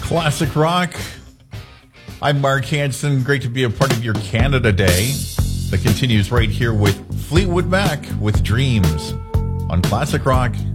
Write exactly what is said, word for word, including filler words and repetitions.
Classic Rock. I'm Mark Hansen. Great to be a part of your Canada Day that continues right here with Fleetwood Mac with Dreams on Classic Rock.